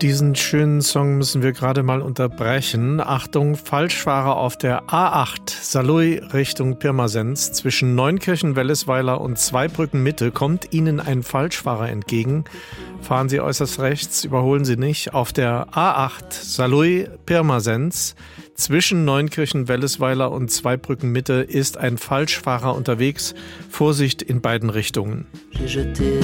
Diesen schönen Song müssen wir gerade mal unterbrechen. Achtung, Falschfahrer auf der A8 Saarlouis Richtung Pirmasens. Zwischen Neunkirchen, Wellesweiler und Zweibrücken Mitte kommt Ihnen ein Falschfahrer entgegen. Fahren Sie äußerst rechts, überholen Sie nicht. Auf der A8 Saarlouis Pirmasens zwischen Neunkirchen, Wellesweiler und Zweibrücken Mitte ist ein Falschfahrer unterwegs. Vorsicht in beiden Richtungen.